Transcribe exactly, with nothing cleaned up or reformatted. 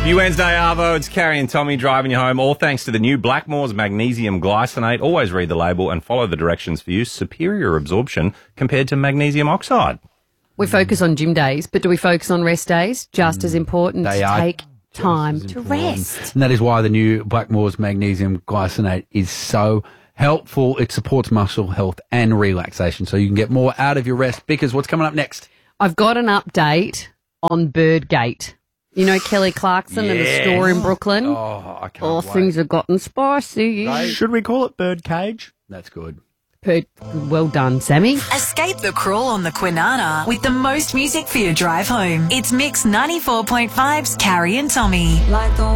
You Wednesday, Arvo. It's Carrie and Tommy driving you home, all thanks to the new Blackmores Magnesium Glycinate. Always read the label and follow the directions for use. Superior absorption compared to magnesium oxide. We focus on gym days, but do we focus on rest days? Just as important They to are take time just as to important. rest. And that is why the new Blackmores Magnesium Glycinate is so helpful. It supports muscle health and relaxation, so you can get more out of your rest. Because what's coming up next? I've got an update on Birdgate. You know Kelly Clarkson and the Yes. store in Brooklyn? Oh, I can't Oh, wait. things have gotten spicy. Should we call it Birdcage? That's good. Bird, well done, Sammy. Escape the crawl on the Kwinana with the most music for your drive home. It's Mix ninety-four point five's Carrie and Tommy. Like the